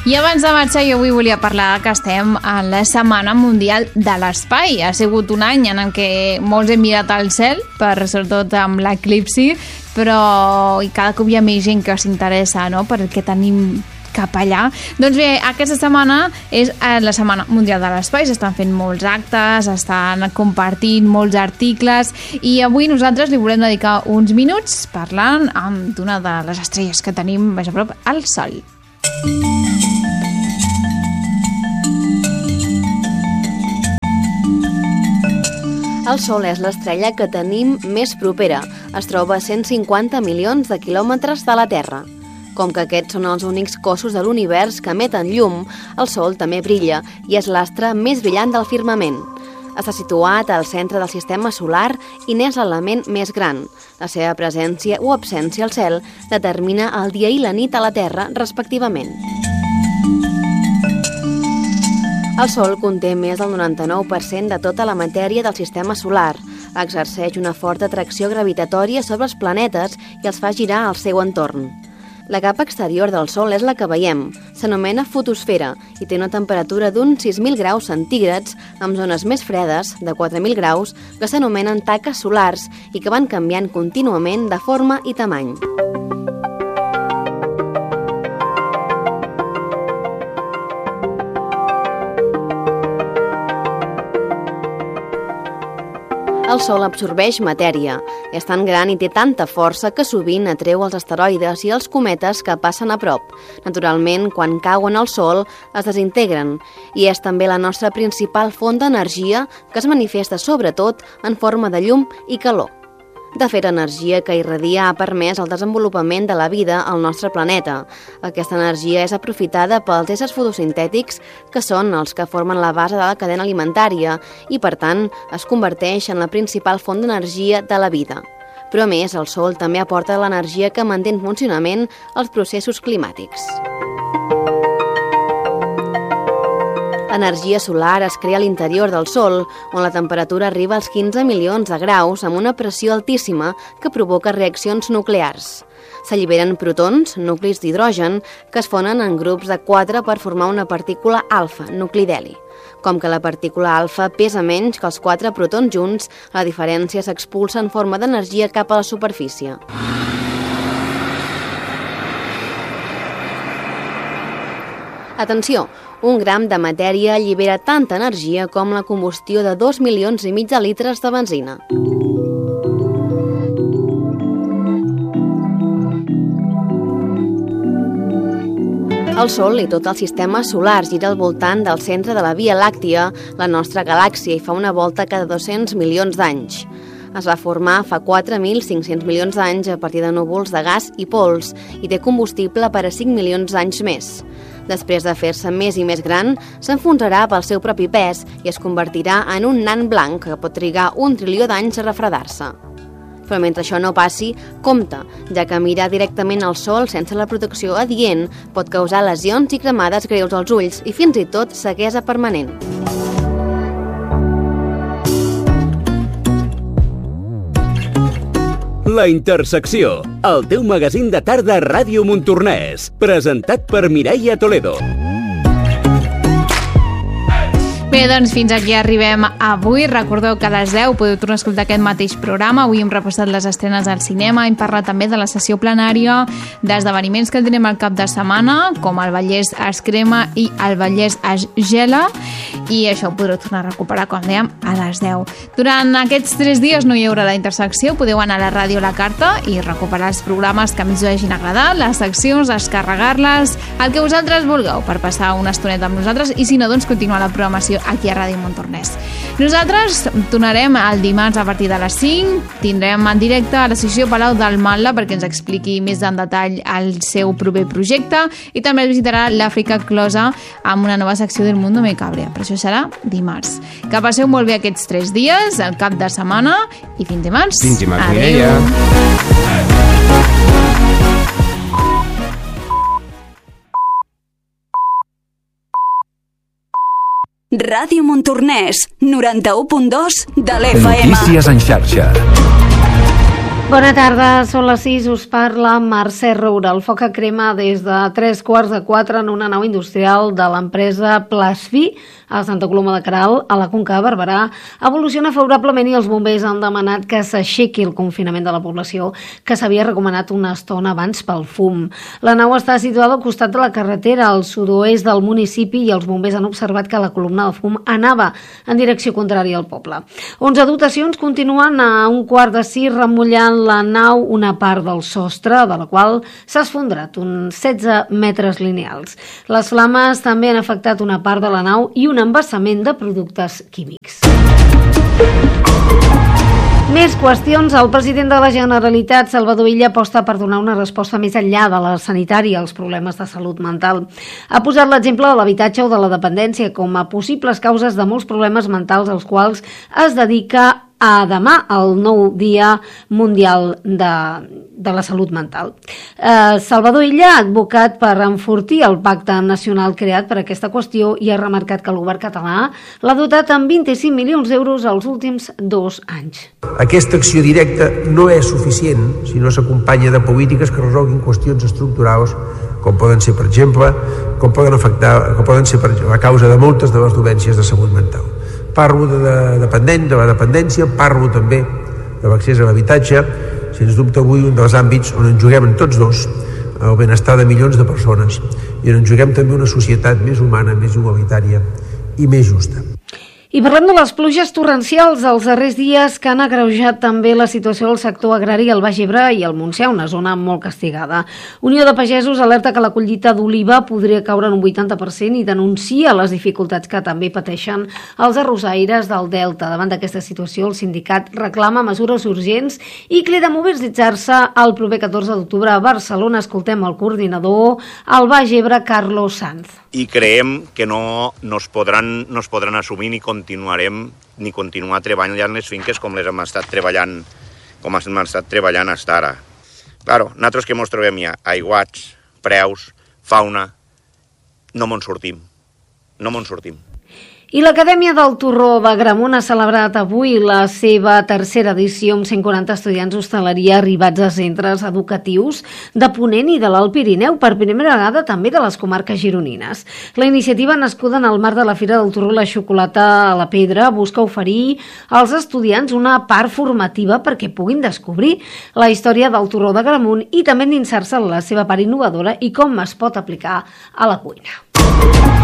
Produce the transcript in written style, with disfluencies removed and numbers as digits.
I abans de marxar, jo avui volia parlar que estem a la Setmana Mundial de l'Espai. Ha sigut un any en què molts hem mirat al cel, sobretot amb l'eclipsi, però cada cop hi ha més gent que s'interessa, no?, per què tenim cap allà. Doncs bé, aquesta setmana és la Setmana Mundial de l'Espai, s'estan fent molts actes, estan compartint molts articles i avui nosaltres li volem dedicar uns minuts parlant d'una de les estrelles que tenim més a prop, el Sol. El Sol és l'estrella que tenim més propera. Es troba a 150 milions de quilòmetres de la Terra. Com que aquests són els únics cossos de l'univers que emeten llum, el Sol també brilla i és l'astre més brillant del firmament. Està situat al centre del sistema solar i n'és l'element més gran. La seva presència o absència al cel determina el dia i la nit a la Terra, respectivament. El Sol conté més del 99% de tota la matèria del sistema solar. Exerceix una forta atracció gravitatòria sobre els planetes i els fa girar al seu entorn. La capa exterior del Sol és la que veiem. S'anomena fotosfera i té una temperatura d'uns 6.000 graus centígrads amb zones més fredes, de 4.000 graus, que s'anomenen taques solars i que van canviant contínuament de forma i tamany. El Sol absorbeix matèria. És tan gran i té tanta força que sovint atreu els asteroides i els cometes que passen a prop. Naturalment, quan cauen al Sol, es desintegren i és també la nostra principal font d'energia que es manifesta sobretot en forma de llum i calor. De fet, l'energia que irradia ha permès el desenvolupament de la vida al nostre planeta. Aquesta energia és aprofitada pels éssers fotosintètics, que són els que formen la base de la cadena alimentària i, per tant, es converteix en la principal font d'energia de la vida. Però a més, el Sol també aporta l'energia que manté en funcionament els processos climàtics. L'energia solar es crea a l'interior del Sol, on la temperatura arriba als 15 milions de graus amb una pressió altíssima que provoca reaccions nuclears. S'alliberen protons, nuclis d'hidrogen, que es fonen en grups de 4 per formar una partícula alfa, nucli d'heli. Com que la partícula alfa pesa menys que els 4 protons junts, la diferència s'expulsa en forma d'energia cap a la superfície. Atenció! Un gram de matèria allibera tanta energia com la combustió de 2,5 milions de litres de benzina. El Sol i tot el sistema solar gira al voltant del centre de la Via Làctia, la nostra galàxia, i fa una volta cada 200 milions d'anys. Es va formar fa 4.500 milions d'anys a partir de núvols de gas i pols i té combustible per a 5 milions d'anys més. Després de fer-se més i més gran, s'enfonsarà pel seu propi pes i es convertirà en un nan blanc que pot trigar 1 trilió d'anys a refredar-se. Però mentre això no passi, compte, ja que mirar directament al Sol sense la protecció adient pot causar lesions i cremades greus als ulls i fins i tot ceguesa permanent. La Intersecció, el teu magazín de tarda a Ràdio Montornès, presentat per Mireia Toledo. Bé, doncs fins aquí arribem avui. Recordeu que a les 10 podeu tornar a escoltar aquest mateix programa. Avui hem repassat les estrenes al cinema, hem parlat també de la sessió plenària, d'esdeveniments que tindrem al cap de setmana, com el Vallès es crema i el Vallès es gela, i això ho podreu tornar a recuperar, com dèiem, a les 10. Durant aquests 3 dies no hi haurà la Intersecció, podeu anar a la ràdio a la carta i recuperar els programes que més us hagin agradat, les seccions, descarregar-les, el que vosaltres vulgueu per passar una estoneta amb nosaltres, i si no, doncs continuar la programació aquí a Ràdio Montornès. Nosaltres tornarem el dimarts a partir de les 5, tindrem en directe a la secció Palau del Matla perquè ens expliqui més en detall el seu proper projecte, i també visitarà l'Àfrica Closa amb una nova secció del Mundo Me Cabrea, però això serà dimarts. Que passeu molt bé aquests 3 dies, el cap de setmana, i fins dimarts. Fins dimarts, Mireia. Ràdio Montornès, 91.2 de l'FM. Notícies en xarxa. Bona tarda, són les 6, us parla Mercè Roura. El foc crema des de 3:45 en una nau industrial de l'empresa Plasfi a Santa Coloma de Queralt, a la Conca de Barberà, evoluciona favorablement i els bombers han demanat que s'aixequi el confinament de la població que s'havia recomanat una estona abans pel fum. La nau està situada al costat de la carretera al sud-oest del municipi i els bombers han observat que la columna de fum anava en direcció contrària al poble. 11 dotacions continuen a 5:45 remullant la nau una part del sostre, de la qual s'ha esfondrat uns 16 metres lineals. Les flames també han afectat una part de la nau i un embassament de productes químics. Més qüestions. El president de la Generalitat, Salvador Illa, aposta per donar una resposta més enllà de la sanitària als problemes de salut mental. Ha posat l'exemple de l'habitatge o de la dependència com a possibles causes de molts problemes mentals als quals es dedica a demà, el nou Dia Mundial de la Salut Mental. Salvador Illa ha advocat per enfortir el pacte nacional creat per aquesta qüestió i ha remarcat que el govern català l'ha dotat amb 25 milions d'euros els últims 2 anys. Aquesta acció directa no és suficient si no s'acompanya de polítiques que resolguin qüestions estructurals com poden ser, per exemple, com poden ser a causa de moltes de les dolències de salut mental. Parlo de la dependència, parlo també de l'accés a l'habitatge, sens dubte avui un dels àmbits on ens juguem tots dos el benestar de milions de persones i on ens juguem també una societat més humana, més igualitària i més justa. I parlem de les pluges torrencials els darrers dies que han agreujat també la situació del sector agrari al Baix Ebre i al Montsià, una zona molt castigada. Unió de Pagesos alerta que la collita d'oliva podria caure en un 80% i denuncia les dificultats que també pateixen els arrossaires del Delta. Davant d'aquesta situació, el sindicat reclama mesures urgents i crida a mobilitzar-se el proper 14 d'octubre a Barcelona. Escoltem el coordinador al Baix Ebre, Carlos Sanz. I creiem que no es podran assumir ni continuar treballant les finques com hem estat treballant fins ara. Claro, nosaltres que ens trobem ja aiguats, preus, fauna, no me'n sortim. I l'Acadèmia del Torró d'Agramunt ha celebrat avui la seva tercera edició amb 140 estudiants d'hostaleria arribats a centres educatius de Ponent i de l'Alt Pirineu, per primera vegada també de les comarques gironines. La iniciativa, nascuda en el marc de la Fira del Torró i la Xocolata a la Pedra, busca oferir als estudiants una part formativa perquè puguin descobrir la història del torró d'Agramunt i també endinsar-se en la seva part innovadora i com es pot aplicar a la cuina.